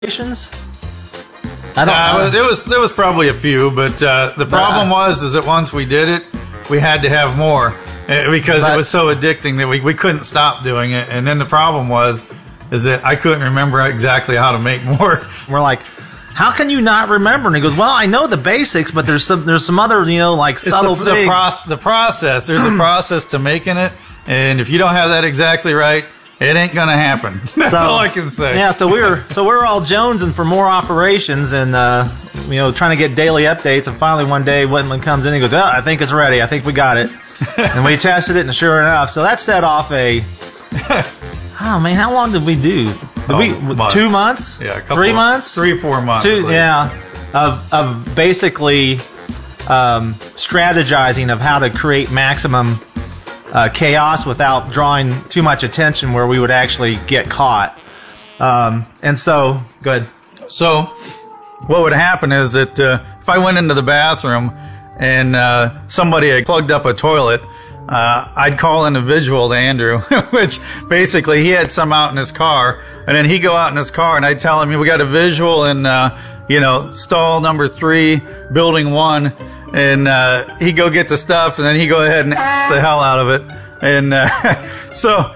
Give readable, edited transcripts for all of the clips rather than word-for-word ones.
I don't know. There was probably a few, but the problem was that once we did it, we had to have more because it was so addicting that we couldn't stop doing it. And then the problem is that I couldn't remember exactly how to make more. We're like, how can you not remember? And he goes, well, I know the basics, but there's some other, like subtle things. The process. There's a process to making it, and if you don't have that exactly right, it ain't gonna happen. That's all I can say. Yeah, so we're all jonesing for more operations and trying to get daily updates. And finally one day Whitman comes in and goes, I think it's ready. I think we got it. And we tested it, and sure enough, so that set off a. Oh man, how long did we do? Months. 2 months? Yeah, 3 months? 3-4 months. Of basically strategizing of how to create maximum chaos without drawing too much attention where we would actually get caught. And so, go ahead. So, what would happen is that if I went into the bathroom and somebody had plugged up a toilet, I'd call in a visual to Andrew, which basically he had some out in his car, and then he'd go out in his car and I'd tell him, we got a visual in, stall number 3, building 1, and he'd go get the stuff, and then he'd go ahead and ass the hell out of it. And so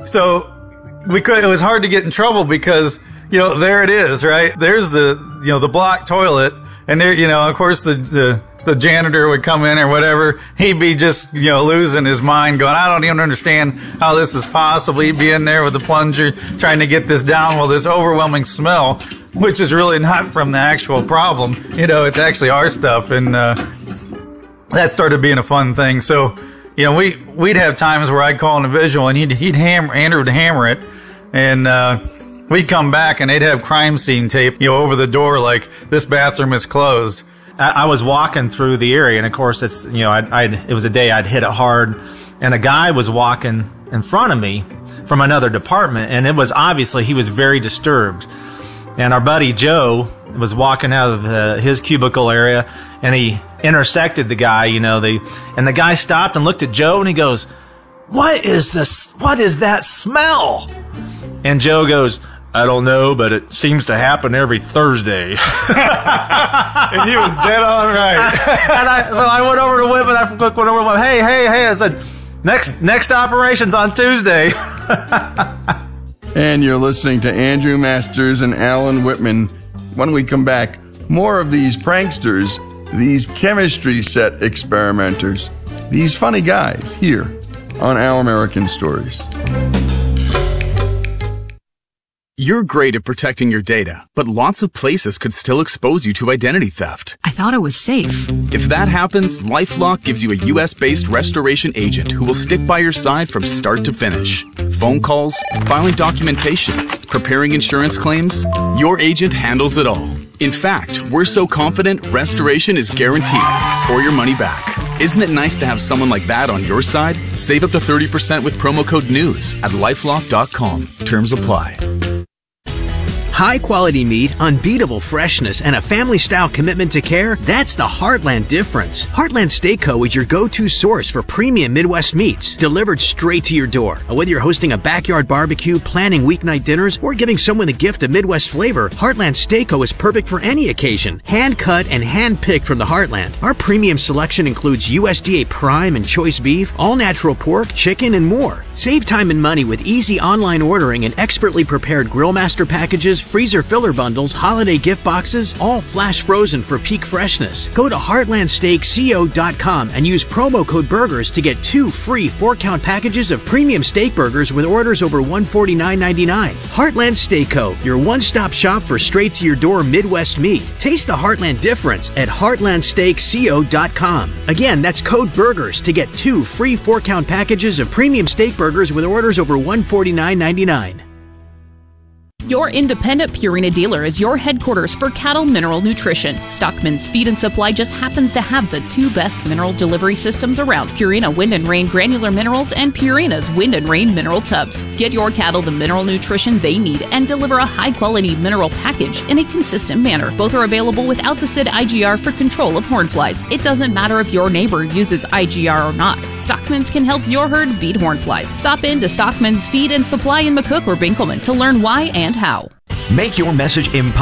it was hard to get in trouble because, there it is, right? There's the blocked toilet, and there, of course the janitor would come in or whatever. He'd be just, losing his mind going, I don't even understand how this is possible. He'd be in there with the plunger trying to get this down while this overwhelming smell, which is really not from the actual problem. It's actually our stuff. And, that started being a fun thing. So, we'd have times where I'd call in a visual and Andrew would hammer it. And, we'd come back and they'd have crime scene tape, over the door, like this bathroom is closed. I was walking through the area, and of course, it's it was a day I'd hit it hard, and a guy was walking in front of me from another department, and it was obviously he was very disturbed. And our buddy Joe was walking out of his cubicle area, and he intersected the guy. And the guy stopped and looked at Joe, and he goes, "What is this? What is that smell?" And Joe goes, I don't know, but it seems to happen every Thursday. And he was dead on right. So I went over to Whitman. I went over to Whitman. Hey. I said, next operation's on Tuesday. And you're listening to Andrew Masters and Alan Whitman. When we come back, more of these pranksters, these chemistry set experimenters, these funny guys here on Our American Stories. You're great at protecting your data, but lots of places could still expose you to identity theft. I thought it was safe. If that happens, LifeLock gives you a U.S.-based restoration agent who will stick by your side from start to finish. Phone calls, filing documentation, preparing insurance claims, your agent handles it all. In fact, we're so confident restoration is guaranteed or your money back. Isn't it nice to have someone like that on your side? Save up to 30% with promo code NEWS at LifeLock.com. Terms apply. High-quality meat, unbeatable freshness, and a family-style commitment to care, that's the Heartland difference. Heartland Steak Co. is your go-to source for premium Midwest meats, delivered straight to your door. Whether you're hosting a backyard barbecue, planning weeknight dinners, or giving someone a gift of Midwest flavor, Heartland Steak Co. is perfect for any occasion. Hand-cut and hand-picked from the Heartland. Our premium selection includes USDA prime and choice beef, all-natural pork, chicken, and more. Save time and money with easy online ordering and expertly prepared Grillmaster packages, freezer filler bundles, holiday gift boxes, all flash frozen for peak freshness. Go to heartlandsteakco.com and use promo code BURGERS to get 2 free 4-count packages of premium steak burgers with orders over $149.99. Heartland Steak Co., your one-stop shop for straight-to-your-door Midwest meat. Taste the Heartland difference at heartlandsteakco.com. Again, that's code BURGERS to get 2 free 4-count packages of premium steak burgers with orders over $149.99. Your independent Purina dealer is your headquarters for cattle mineral nutrition. Stockman's Feed and Supply just happens to have the 2 best mineral delivery systems around, Purina Wind and Rain Granular Minerals and Purina's Wind and Rain Mineral Tubs. Get your cattle the mineral nutrition they need and deliver a high-quality mineral package in a consistent manner. Both are available with Alticid IGR for control of horn flies. It doesn't matter if your neighbor uses IGR or not. Stockman's can help your herd beat horn flies. Stop in to Stockman's Feed and Supply in McCook or Binkelman to learn why and how. Make your message impactful.